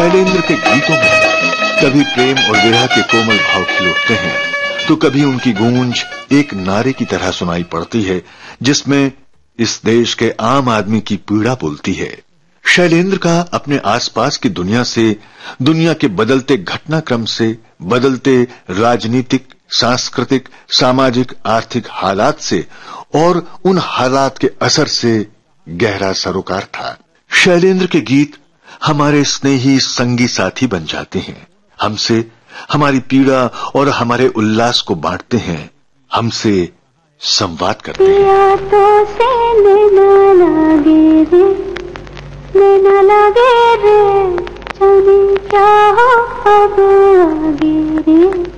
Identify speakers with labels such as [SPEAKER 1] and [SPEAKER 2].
[SPEAKER 1] शैलेंद्र के गीतों में कभी प्रेम और विरह के कोमल भाव खिल उठते हैं, तो कभी उनकी गूंज एक नारे की तरह सुनाई पड़ती है जिसमें इस देश के आम आदमी की पीड़ा बोलती है। शैलेंद्र का अपने आसपास की दुनिया से, दुनिया के बदलते घटनाक्रम से, बदलते राजनीतिक, सांस्कृतिक, सामाजिक, आर्थिक हालात से और उन हालात के असर से गहरा सरोकार था। शैलेंद्र के गीत हमारे स्नेही संगी साथी बन जाते हैं, हमसे हमारी पीड़ा और हमारे उल्लास को बांटते हैं, हमसे संवाद करते हैं।
[SPEAKER 2] तो से नैना लगे रे, जाने क्या हो अब आगे रे।